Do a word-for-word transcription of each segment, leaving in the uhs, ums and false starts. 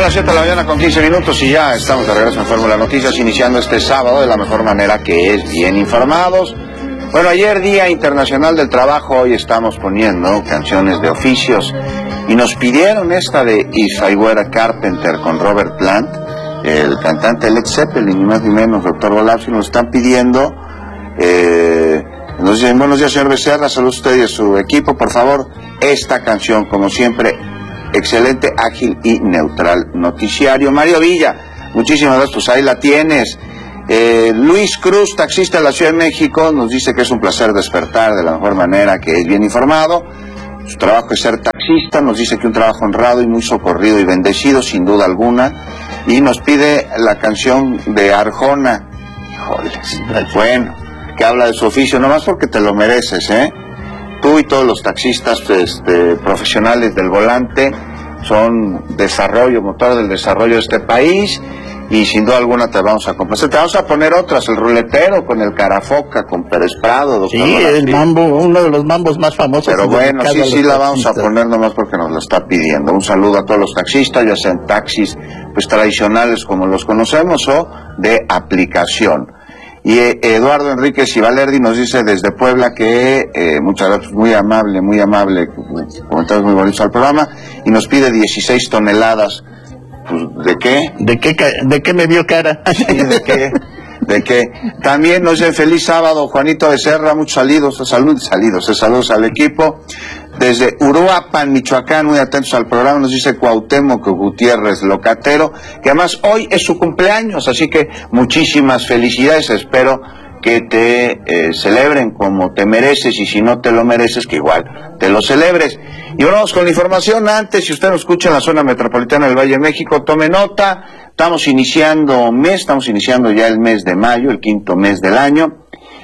las siete de la mañana con quince minutos y ya estamos de regreso en Fórmula Noticias, iniciando este sábado de la mejor manera, que es bien informados. Bueno, ayer Día Internacional del Trabajo, hoy estamos poniendo canciones de oficios y nos pidieron esta de If I Were a Carpenter con Robert Plant, el cantante de Led Zeppelin, ni más ni menos, doctor Volapsky, nos están pidiendo. Eh, nos dicen, buenos días, señor Becerra, saludos a usted y a su equipo, por favor, esta canción, como siempre, excelente, ágil y neutral noticiario. Mario Villa, muchísimas gracias, pues ahí la tienes. Eh, Luis Cruz, taxista de la Ciudad de México, nos dice que es un placer despertar de la mejor manera, que es bien informado. Su trabajo es ser taxista, nos dice que un trabajo honrado y muy socorrido y bendecido, sin duda alguna. Y nos pide la canción de Arjona. Híjoles, bueno, que habla de su oficio, nomás porque te lo mereces, ¿eh? Tú y todos los taxistas este, profesionales del volante son desarrollo, motor del desarrollo de este país, y sin duda alguna te vamos a complacer. Te vamos a poner otras, el ruletero con el Carafoca, con Pérez Prado, doctor. Sí, el mambo, uno de los mambos más famosos. Pero bueno, sí, sí la vamos a poner nomás porque nos la está pidiendo. Un saludo a todos los taxistas, ya sean taxis pues tradicionales como los conocemos o de aplicación. Y eh, Eduardo Enríquez y Valerdi nos dice desde Puebla que eh, muchas gracias, muy amable, muy amable, comentarios muy bonitos al programa, y nos pide dieciséis toneladas. Pues, ¿de qué? ¿De qué, de qué me vio cara? Sí, ¿de qué? ¿De qué? También nos dice feliz sábado, Juanito Becerra, muchos saludos, salud, saludos, saludos al equipo. Desde Uruapan, Michoacán, muy atentos al programa, nos dice Cuauhtémoc Gutiérrez Locatero, que además hoy es su cumpleaños, así que muchísimas felicidades, espero que te eh, celebren como te mereces, y si no te lo mereces, que igual te lo celebres. Y vamos con la información. Antes, si usted nos escucha en la zona metropolitana del Valle de México, tome nota, estamos iniciando mes, estamos iniciando ya el mes de mayo, el quinto mes del año.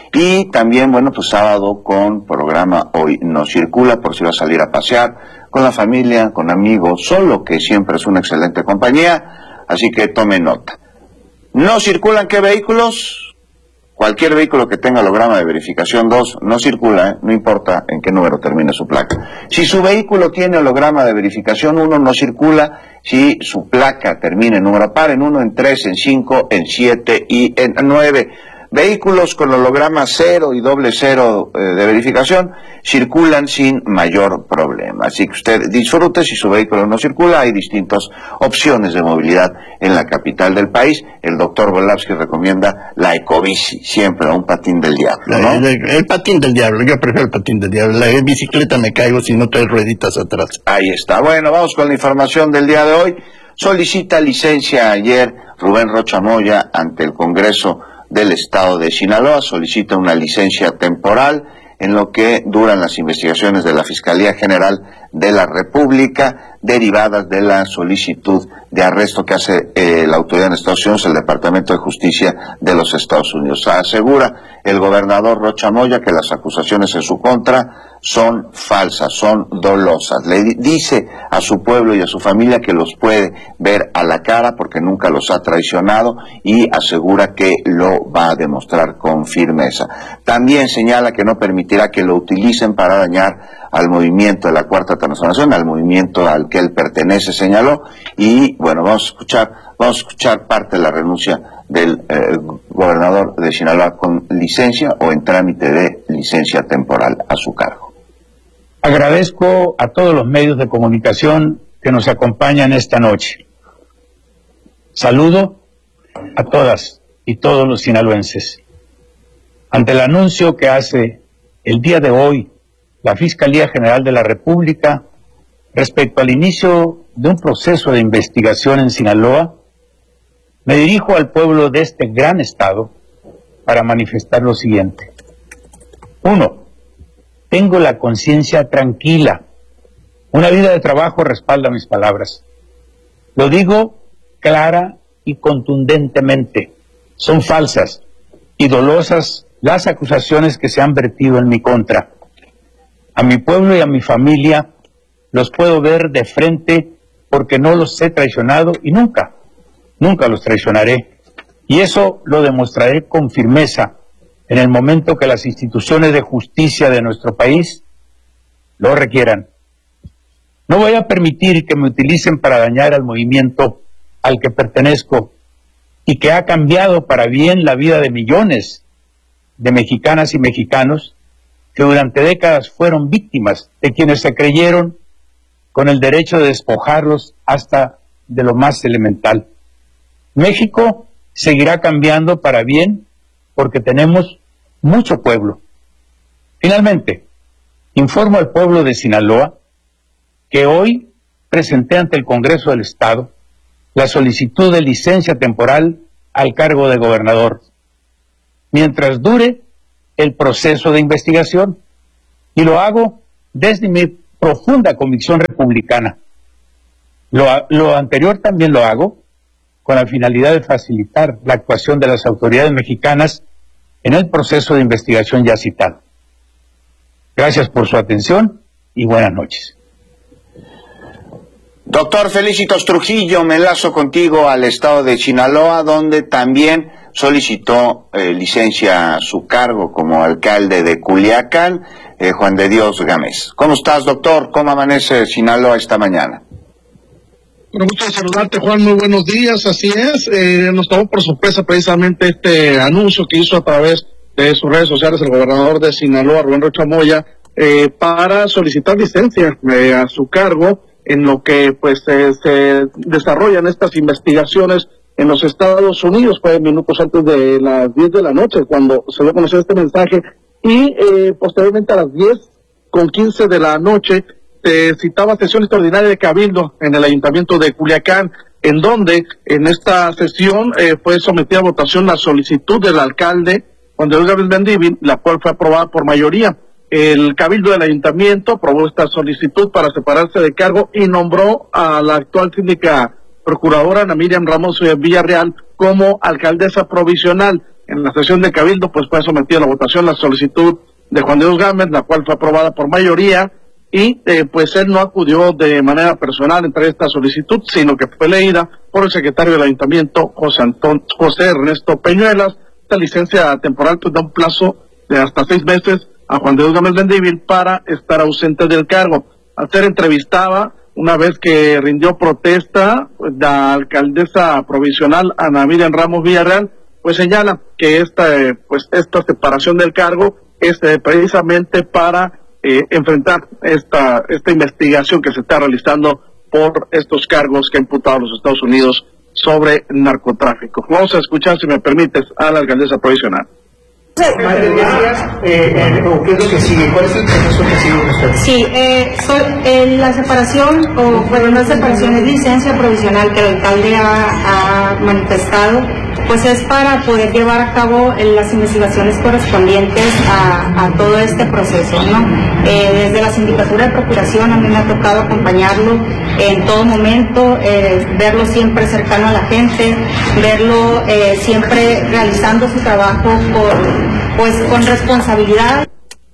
Y también, bueno, pues sábado con programa Hoy No Circula, por si va a salir a pasear con la familia, con amigos, solo, que siempre es una excelente compañía, así que tome nota. ¿No circulan qué vehículos? Cualquier vehículo que tenga holograma de verificación dos no circula, ¿eh? No importa en qué número termine su placa. Si su vehículo tiene holograma de verificación uno, no circula. Si su placa termina en número par, en uno, en tres, en cinco, en siete y en nueve. Vehículos con holograma cero y doble cero eh, de verificación circulan sin mayor problema. Así que usted disfrute. Si su vehículo no circula, hay distintas opciones de movilidad en la capital del país. El doctor Volapsky recomienda la ecobici, siempre, un patín del diablo, ¿no? El, el, el patín del diablo, yo prefiero el patín del diablo. La bicicleta me caigo si no trae rueditas atrás. Ahí está. Bueno, vamos con la información del día de hoy. Solicita licencia ayer Rubén Rocha Moya ante el Congreso del Estado de Sinaloa, solicita una licencia temporal en lo que duran las investigaciones de la Fiscalía General de la República derivadas de la solicitud de arresto que hace eh, la autoridad en Estados Unidos, el Departamento de Justicia de los Estados Unidos. Asegura el gobernador Rocha Moya que las acusaciones en su contra son falsas, son dolosas. Le dice a su pueblo y a su familia que los puede ver a la cara porque nunca los ha traicionado, y asegura que lo va a demostrar con firmeza. También señala que no permitirá que lo utilicen para dañar al movimiento de la Cuarta Transformación, al movimiento al que él pertenece, señaló. Y bueno, vamos a escuchar, vamos a escuchar parte de la renuncia del eh, gobernador de Sinaloa con licencia o en trámite de licencia temporal a su cargo. Agradezco a todos los medios de comunicación que nos acompañan esta noche. Saludo a todas y todos los sinaloenses. Ante el anuncio que hace el día de hoy la Fiscalía General de la República respecto al inicio de un proceso de investigación en Sinaloa, me dirijo al pueblo de este gran estado para manifestar lo siguiente. Uno, tengo la conciencia tranquila. Una vida de trabajo respalda mis palabras. Lo digo clara y contundentemente. Son falsas y dolosas las acusaciones que se han vertido en mi contra. A mi pueblo y a mi familia los puedo ver de frente porque no los he traicionado y nunca, nunca los traicionaré. Y eso lo demostraré con firmeza en el momento que las instituciones de justicia de nuestro país lo requieran. No voy a permitir que me utilicen para dañar al movimiento al que pertenezco y que ha cambiado para bien la vida de millones de mexicanas y mexicanos que durante décadas fueron víctimas de quienes se creyeron con el derecho de despojarlos hasta de lo más elemental. México seguirá cambiando para bien porque tenemos mucho pueblo. Finalmente, informo al pueblo de Sinaloa que hoy presenté ante el Congreso del Estado la solicitud de licencia temporal al cargo de gobernador, mientras dure el proceso de investigación, y lo hago desde mi profunda convicción republicana. Lo, lo anterior también lo hago con la finalidad de facilitar la actuación de las autoridades mexicanas en el proceso de investigación ya citado. Gracias por su atención y buenas noches. Doctor Felicitos Trujillo, me enlazo contigo al estado de Sinaloa, donde también solicitó eh, licencia a su cargo como alcalde de Culiacán, eh, Juan de Dios Gámez. ¿Cómo estás, doctor? ¿Cómo amanece Sinaloa esta mañana? Bueno, gusto de saludarte, Juan, muy buenos días, así es, eh, nos tomó por sorpresa precisamente este anuncio que hizo a través de sus redes sociales el gobernador de Sinaloa, Rubén Rocha Moya, eh, para solicitar licencia eh, a su cargo en lo que pues eh, se desarrollan estas investigaciones en los Estados Unidos. Fue minutos antes de las diez de la noche cuando se dio a conocer este mensaje, y eh, posteriormente a las diez con quince de la noche se citaba sesión extraordinaria de Cabildo en el Ayuntamiento de Culiacán, en donde en esta sesión eh, fue sometida a votación la solicitud del alcalde Juan de Dios Gámez Mendívil, la cual fue aprobada por mayoría. El Cabildo del Ayuntamiento aprobó esta solicitud para separarse de cargo y nombró a la actual síndica procuradora Ana Miriam Ramos Villarreal como alcaldesa provisional. En la sesión de Cabildo pues fue sometida a la votación la solicitud de Juan de Dios Gámez, la cual fue aprobada por mayoría, y eh, pues él no acudió de manera personal a entregar esta solicitud, sino que fue leída por el secretario del Ayuntamiento, José, Antón, José Ernesto Peñuelas. Esta licencia temporal pues da un plazo de hasta seis meses a Juan de Dios Gámez Mendívil para estar ausente del cargo. Al ser entrevistada, una vez que rindió protesta, pues, la alcaldesa provisional Ana Miriam Ramos Villarreal pues señala que esta eh, pues esta separación del cargo es eh, precisamente para eh, enfrentar esta esta investigación que se está realizando por estos cargos que ha imputado a los Estados Unidos sobre narcotráfico. Vamos a escuchar, si me permites, a la alcaldesa provisional. Más de diez días, eh, eh, ¿o qué es lo que sigue? ¿Cuál es el proceso que sigue usted? Sí, eh, so, eh, la separación, o bueno, no separación, es licencia provisional que el alcalde ha, ha manifestado, pues es para poder llevar a cabo eh, las investigaciones correspondientes a, a todo este proceso, ¿no? Eh, desde la sindicatura de procuración a mí me ha tocado acompañarlo en todo momento, eh, verlo siempre cercano a la gente, verlo eh, siempre realizando su trabajo con pues con responsabilidad.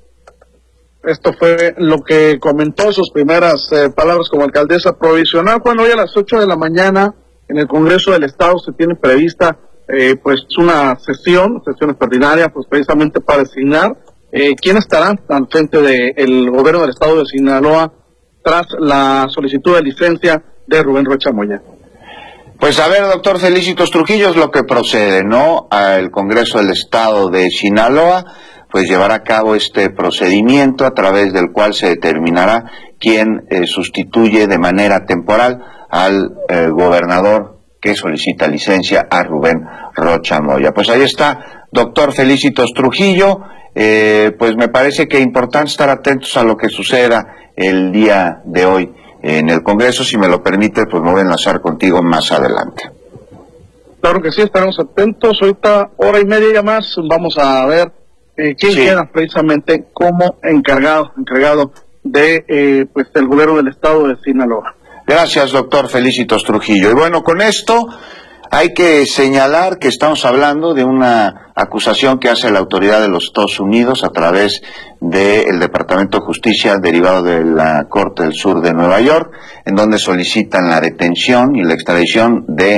Esto fue lo que comentó, sus primeras eh, palabras como alcaldesa provisional. Bueno, hoy a las ocho de la mañana en el Congreso del Estado se tiene prevista eh, pues una sesión, sesión extraordinaria, pues precisamente para designar eh, quién estará al frente del gobierno del Estado de Sinaloa tras la solicitud de licencia de Rubén Rocha Moya. Pues a ver, doctor Felicitos Trujillo, es lo que procede, ¿no? Al Congreso del Estado de Sinaloa, pues llevará a cabo este procedimiento a través del cual se determinará quién eh, sustituye de manera temporal al eh, gobernador que solicita licencia, a Rubén Rocha Moya. Pues ahí está, doctor Felicitos Trujillo, eh, pues me parece que es importante estar atentos a lo que suceda el día de hoy en el Congreso. Si me lo permite, pues me voy a enlazar contigo más adelante. Claro que sí, estaremos atentos. Ahorita, hora y media más, vamos a ver eh, quién sí. queda precisamente como encargado, encargado de eh, pues el gobierno del Estado de Sinaloa. Gracias, doctor Felicitos Trujillo. Y bueno, con esto hay que señalar que estamos hablando de una acusación que hace la autoridad de los Estados Unidos a través del Departamento de Justicia derivado de la Corte del Sur de Nueva York, en donde solicitan la detención y la extradición de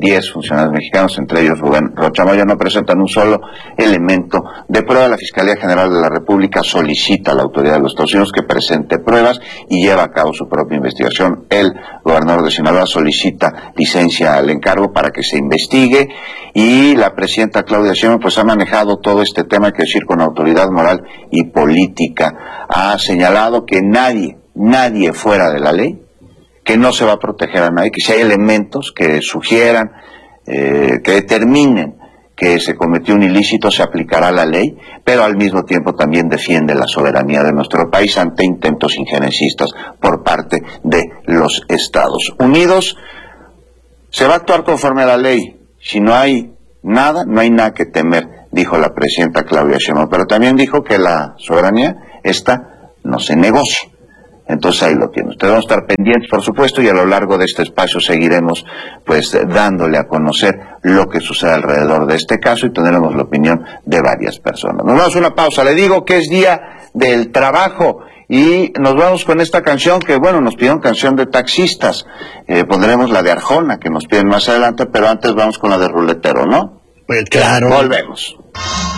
diez funcionarios mexicanos, entre ellos Rubén Rocha Moya, no presentan un solo elemento de prueba. La Fiscalía General de la República solicita a la autoridad de los Estados Unidos que presente pruebas y lleva a cabo su propia investigación. El gobernador de Sinaloa solicita licencia al encargo para que se investigue, y la presidenta Claudia Sheinbaum pues ha manejado todo este tema, hay que decir, con autoridad moral y política. Ha señalado que nadie, nadie fuera de la ley, que no se va a proteger a nadie, que si hay elementos que sugieran, eh, que determinen que se cometió un ilícito, se aplicará la ley, pero al mismo tiempo también defiende la soberanía de nuestro país ante intentos injerencistas por parte de los Estados Unidos. Se va a actuar conforme a la ley. Si no hay nada, no hay nada que temer, dijo la presidenta Claudia Sheinbaum, pero también dijo que la soberanía, esta, no se negocia. Entonces ahí lo tienen. Ustedes van a estar pendientes, por supuesto, y a lo largo de este espacio seguiremos pues dándole a conocer lo que sucede alrededor de este caso y tendremos la opinión de varias personas. Nos vamos a una pausa. Le digo que es Día del Trabajo y nos vamos con esta canción que, bueno, nos pidieron canción de taxistas. Eh, pondremos la de Arjona, que nos piden más adelante, pero antes vamos con la de Ruletero, ¿no? Pues claro. Volvemos.